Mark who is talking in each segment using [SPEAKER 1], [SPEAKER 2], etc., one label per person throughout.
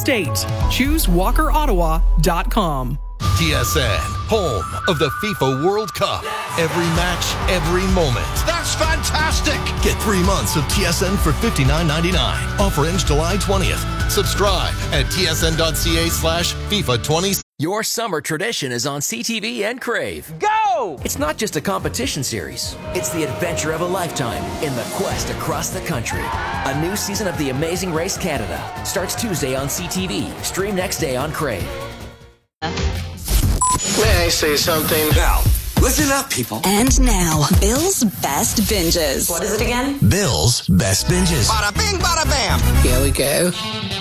[SPEAKER 1] state. Choose WalkerOttawa.com.
[SPEAKER 2] TSN, home of the FIFA World Cup. Every match, every moment.
[SPEAKER 3] That's fantastic!
[SPEAKER 2] Get 3 months of TSN for $59.99. Offer ends July 20th. Subscribe at tsn.ca/FIFA20.
[SPEAKER 4] Your summer tradition is on CTV and Crave.
[SPEAKER 5] Go!
[SPEAKER 4] It's not just a competition series. It's the adventure of a lifetime in the quest across the country. A new season of The Amazing Race Canada starts Tuesday on CTV. Stream next day on Crave.
[SPEAKER 6] May I say something?
[SPEAKER 5] Now, listen up, people.
[SPEAKER 7] And now, Bill's Best Binges.
[SPEAKER 8] What is it again?
[SPEAKER 9] Bill's Best Binges.
[SPEAKER 5] Bada bing, bada bam.
[SPEAKER 6] Here we go.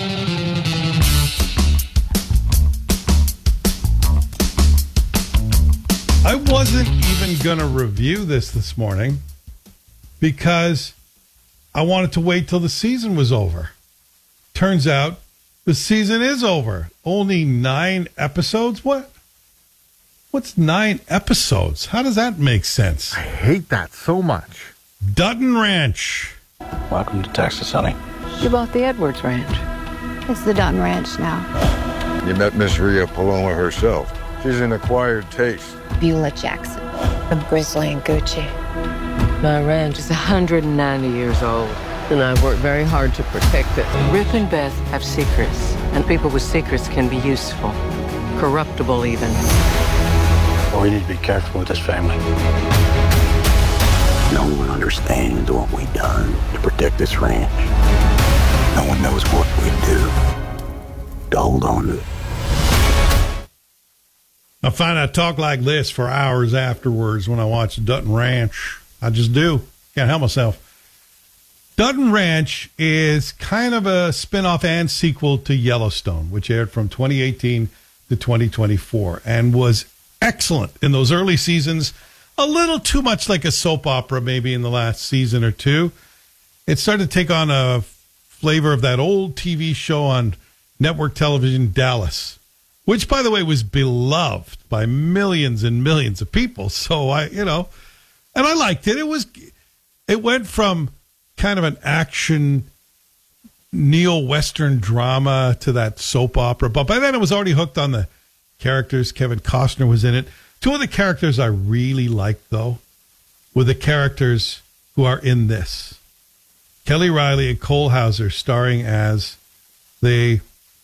[SPEAKER 10] I wasn't even going to review this morning because I wanted to wait till the season was over. Turns out the season is over. Only 9 episodes? What's 9 episodes? How does that make sense?
[SPEAKER 11] I hate that so much.
[SPEAKER 10] Dutton Ranch.
[SPEAKER 12] Welcome to Texas, honey.
[SPEAKER 13] You bought the Edwards Ranch. It's the Dutton Ranch now.
[SPEAKER 11] You met Miss Rhea Paloma herself. She's an acquired taste.
[SPEAKER 13] Beulah Jackson. I'm Grizzly and Gucci.
[SPEAKER 14] My ranch is 190 years old, and I work very hard to protect it. Rip and Beth have secrets, and people with secrets can be useful, corruptible even.
[SPEAKER 12] We need to be careful with this family.
[SPEAKER 15] No one understands what we've done to protect this ranch. No one knows what we do to hold on to it.
[SPEAKER 10] I find I talk like this for hours afterwards when I watch Dutton Ranch. I just do. Can't help myself. Dutton Ranch is kind of a spinoff and sequel to Yellowstone, which aired from 2018 to 2024 and was excellent in those early seasons. A little too much like a soap opera maybe in the last season or two. It started to take on a flavor of that old TV show on network television, Dallas, which, by the way, was beloved by millions and millions of people. So and I liked it. It went from kind of an action neo-Western drama to that soap opera. But by then I was already hooked on the characters. Kevin Costner was in it. 2 of the characters I really liked, though, were the characters who are in this. Kelly Riley and Cole Hauser starring as the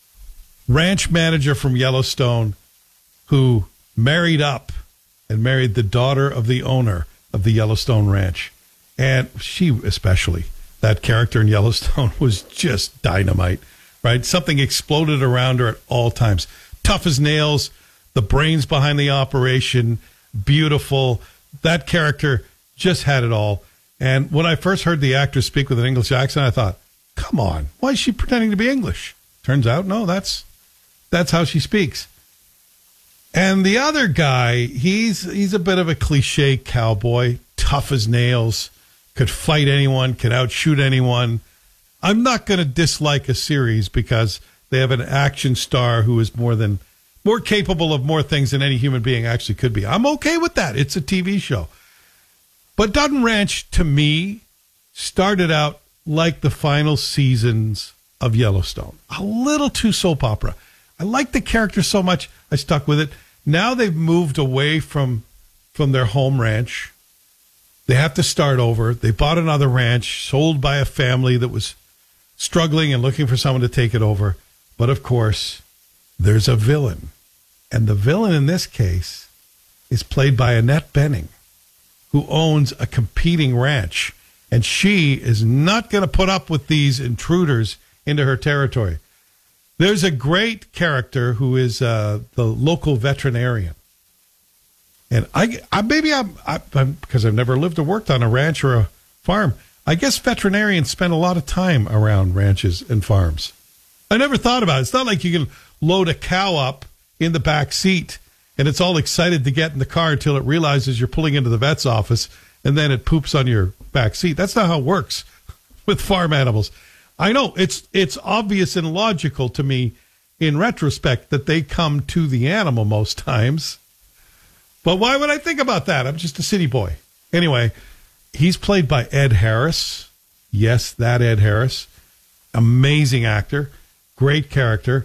[SPEAKER 10] ranch manager from Yellowstone who married up and married the daughter of the owner of the Yellowstone Ranch. And she especially, that character in Yellowstone was just dynamite, right? Something exploded around her at all times. Tough as nails, the brains behind the operation, beautiful. That character just had it all. And when I first heard the actor speak with an English accent, I thought, come on, why is she pretending to be English? Turns out, no, that's how she speaks. And the other guy, he's a bit of a cliche cowboy, tough as nails, could fight anyone, could outshoot anyone. I'm not going to dislike a series because they have an action star who is more capable of more things than any human being actually could be. I'm okay with that. It's a TV show. But Dutton Ranch, to me, started out like the final seasons of Yellowstone. A little too soap opera. I liked the character so much, I stuck with it. Now they've moved away from their home ranch. They have to start over. They bought another ranch, sold by a family that was struggling and looking for someone to take it over. But, of course, there's a villain. And the villain in this case is played by Annette Bening, who owns a competing ranch. And she is not going to put up with these intruders into her territory. There's a great character who is the local veterinarian. And I because I've never lived or worked on a ranch or a farm, I guess veterinarians spend a lot of time around ranches and farms. I never thought about it. It's not like you can load a cow up in the back seat and it's all excited to get in the car until it realizes you're pulling into the vet's office and then it poops on your back seat. That's not how it works with farm animals. I know it's obvious and logical to me in retrospect that they come to the animal most times. But why would I think about that? I'm just a city boy. Anyway, he's played by Ed Harris. Yes, that Ed Harris. Amazing actor. Great character.